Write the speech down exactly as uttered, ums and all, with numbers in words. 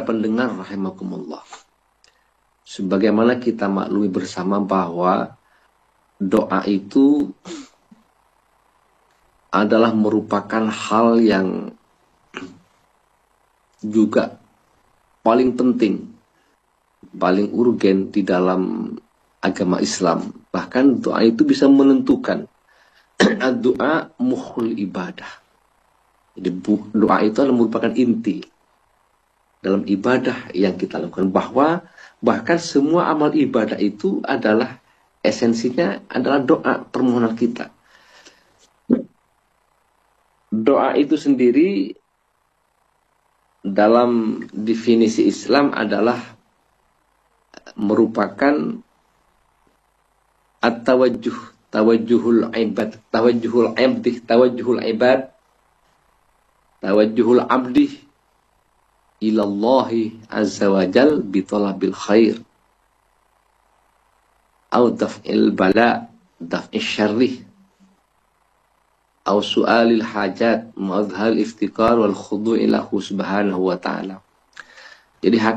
para pendengar rahimakumullah, sebagaimana kita maklumi bersama bahwa doa itu adalah merupakan hal yang juga paling penting, paling urgen di dalam agama Islam. Bahkan doa itu bisa menentukan. Doa mukhul ibadah. Jadi doa itu adalah merupakan inti dalam ibadah yang kita lakukan, bahwa bahkan semua amal ibadah itu adalah esensinya adalah doa permohonan kita. Doa itu sendiri dalam definisi Islam adalah merupakan at-tawajjuh, tawajjuhul ibad, tawajjuhul abdi, tawajjuhul ibad, tawajjuhul abdi ilallahi azza wa jal bitolabil khair au daf'il bala, daf'il syarrih au su'alil hajat, mu'adhal iftikar wal khudu' ilahu subhanahu wa ta'ala. Jadi